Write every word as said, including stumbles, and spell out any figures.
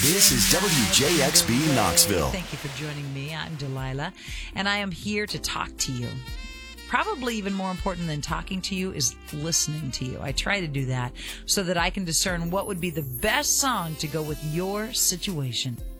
This is W J X B Knoxville. Thank you for joining me. I'm Delilah, and I am here to talk to you. Probably even more important than talking to you is listening to you. I try to do that so that I can discern what would be the best song to go with your situation.